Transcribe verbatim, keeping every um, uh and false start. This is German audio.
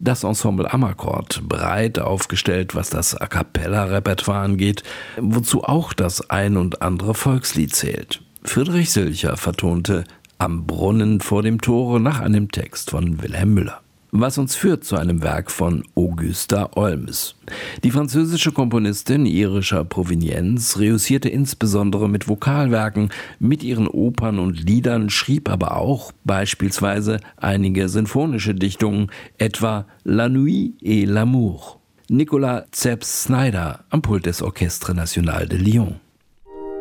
Das Ensemble Amarcord, breit aufgestellt, was das A Cappella-Repertoire angeht, wozu auch das ein und andere Volkslied zählt. Friedrich Silcher vertonte Am Brunnen vor dem Tore nach einem Text von Wilhelm Müller. Was uns führt zu einem Werk von Augusta Olms. Die französische Komponistin irischer Provenienz reüssierte insbesondere mit Vokalwerken, mit ihren Opern und Liedern, schrieb aber auch beispielsweise einige sinfonische Dichtungen, etwa La Nuit et l'amour. Nicolas Zepes-Snyder am Pult des Orchestre National de Lyon.